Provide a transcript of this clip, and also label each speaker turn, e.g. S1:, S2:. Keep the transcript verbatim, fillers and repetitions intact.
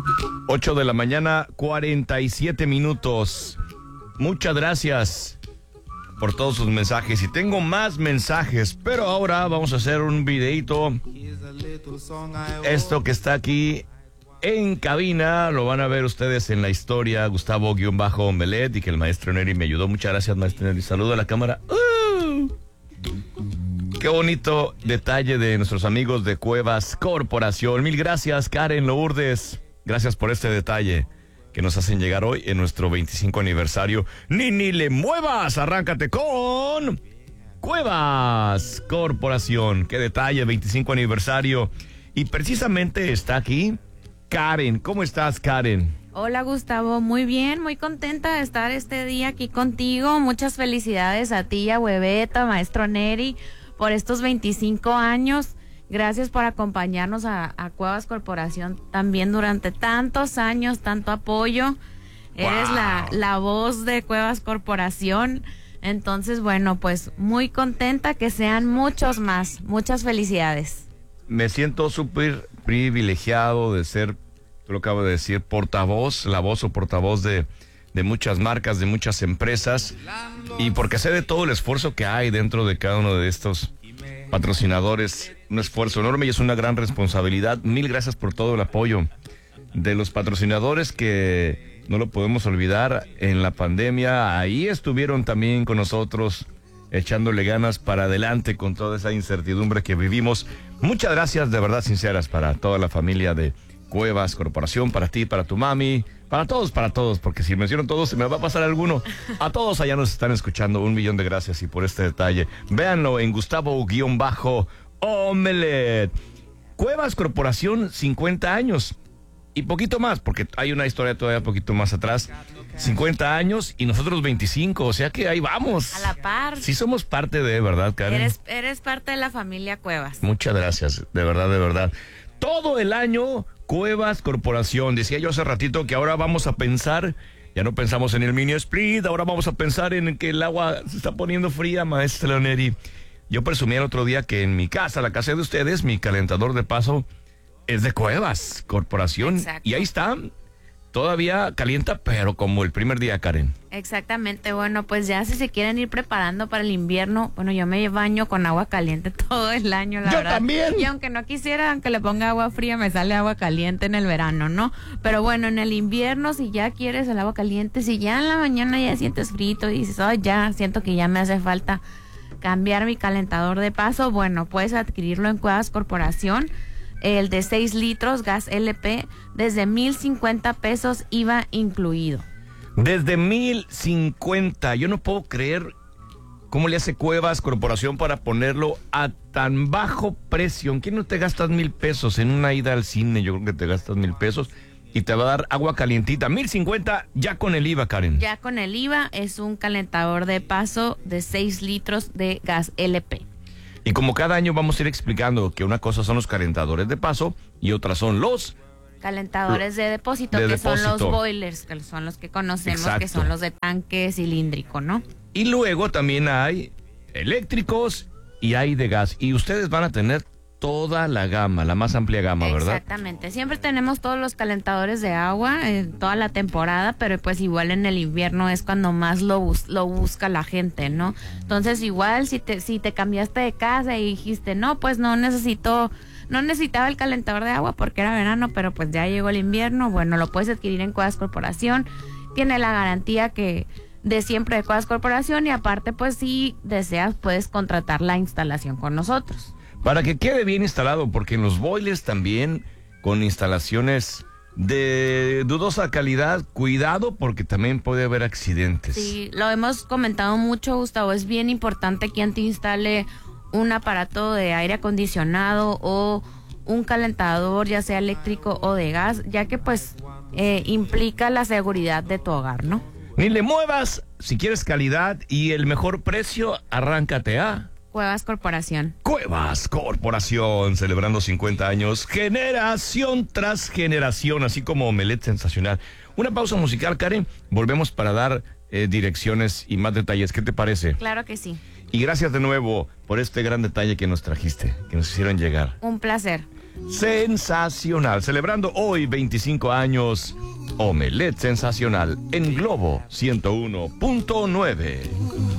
S1: ocho de la mañana, cuarenta y siete minutos. Muchas gracias por todos sus mensajes. Y tengo más mensajes, pero ahora vamos a hacer un videito. Esto que está aquí en cabina, lo van a ver ustedes en la historia. Gustavo-Omelet, y que el maestro Neri me ayudó. Muchas gracias, maestro Neri. Saludo a la cámara. ¡Uh! Qué bonito detalle de nuestros amigos de Cuevas Corporación. Mil gracias, Karen Lourdes. Gracias por este detalle que nos hacen llegar hoy en nuestro veinticinco aniversario. Ni ni le muevas, arráncate con Cuevas Corporación. Qué detalle, veinticinco aniversario. Y precisamente está aquí Karen. ¿Cómo estás, Karen?
S2: Hola, Gustavo, muy bien, muy contenta de estar este día aquí contigo. Muchas felicidades a ti, a Hueveta, maestro Neri, por estos veinticinco años. Gracias por acompañarnos a, a Cuevas Corporación también durante tantos años, tanto apoyo. Wow. Eres la, la voz de Cuevas Corporación. Entonces, bueno, pues muy contenta, que sean muchos más. Muchas felicidades.
S1: Me siento súper privilegiado de ser, tú lo acabo de decir, portavoz, la voz o portavoz de, de muchas marcas, de muchas empresas. Y porque sé de todo el esfuerzo que hay dentro de cada uno de estos patrocinadores, un esfuerzo enorme y es una gran responsabilidad. Mil gracias por todo el apoyo de los patrocinadores que no lo podemos olvidar en la pandemia. Ahí estuvieron también con nosotros echándole ganas para adelante con toda esa incertidumbre que vivimos. Muchas gracias de verdad sinceras para toda la familia de Cuevas Corporación, para ti, para tu mami, para todos, para todos, porque si menciono todos se me va a pasar alguno. A todos allá nos están escuchando, un millón de gracias y por este detalle. Véanlo en Gustavo-Omelet. Cuevas Corporación, cincuenta años y poquito más, porque hay una historia todavía un poquito más atrás. cincuenta años y nosotros veinticinco, o sea que ahí vamos.
S2: A la par.
S1: Sí somos parte de, ¿verdad, Karen?
S2: Eres, eres parte de la familia Cuevas.
S1: Muchas gracias, de verdad, de verdad. Todo el año Cuevas Corporación. Decía yo hace ratito que ahora vamos a pensar, ya no pensamos en el mini split, ahora vamos a pensar en que el agua se está poniendo fría, maestra Neri. Yo presumí el otro día que en mi casa, la casa de ustedes, mi calentador de paso es de Cuevas Corporación.
S2: Exacto.
S1: Y ahí está, todavía calienta, pero como el primer día, Karen.
S2: Exactamente, bueno, pues ya si se quieren ir preparando para el invierno, bueno, yo me baño con agua caliente todo el año, la
S1: yo
S2: verdad. Yo
S1: también.
S2: Y aunque no quisiera, aunque le ponga agua fría, me sale agua caliente en el verano, ¿no? Pero bueno, en el invierno, si ya quieres el agua caliente, si ya en la mañana ya sientes frito y dices, oh, ya siento que ya me hace falta cambiar mi calentador de paso, bueno, puedes adquirirlo en Cuevas Corporación. El de seis litros, gas L P, desde mil cincuenta pesos, I V A incluido.
S1: Desde mil cincuenta. Yo no puedo creer cómo le hace Cuevas Corporación para ponerlo a tan bajo precio. ¿En qué no te gastas mil pesos? En una ida al cine yo creo que te gastas mil pesos y te va a dar agua calientita. Mil cincuenta ya con el I V A, Karen.
S2: Ya con el I V A es un calentador de paso de seis litros de gas L P.
S1: Y como cada año vamos a ir explicando que una cosa son los calentadores de paso y otras son los
S2: calentadores de depósito,
S1: de
S2: que
S1: depósito.
S2: son los boilers, que son los que conocemos. Exacto. Que son los de tanque cilíndrico, ¿no?
S1: Y luego también hay eléctricos y hay de gas. Y ustedes van a tener toda la gama, la más amplia gama, ¿verdad?
S2: Exactamente. Siempre tenemos todos los calentadores de agua eh, toda la temporada, pero pues igual en el invierno es cuando más lo, bus lo busca la gente, ¿no? Entonces igual si te, si te cambiaste de casa y dijiste, no, pues no necesito, no necesitaba el calentador de agua porque era verano, pero pues ya llegó el invierno, bueno, lo puedes adquirir en Cuevas Corporación. Tiene la garantía que de siempre de Cuevas Corporación y aparte pues si deseas puedes contratar la instalación con nosotros.
S1: Para que quede bien instalado, porque en los boilers también, con instalaciones de dudosa calidad, cuidado porque también puede haber accidentes.
S2: Sí, lo hemos comentado mucho, Gustavo, es bien importante quien te instale un aparato de aire acondicionado o un calentador, ya sea eléctrico o de gas, ya que pues eh, implica la seguridad de tu hogar, ¿no?
S1: Ni le muevas, si quieres calidad y el mejor precio, arráncate a
S2: Cuevas Corporación.
S1: Cuevas Corporación, celebrando cincuenta años, generación tras generación, así como Omelet sensacional. Una pausa musical, Karen, volvemos para dar eh, direcciones y más detalles. ¿Qué te parece?
S2: Claro que sí.
S1: Y gracias de nuevo por este gran detalle que nos trajiste, que nos hicieron llegar.
S2: Un placer.
S1: sensacional. Celebrando hoy veinticinco años, Omelette Sensacional en Globo ciento uno punto nueve.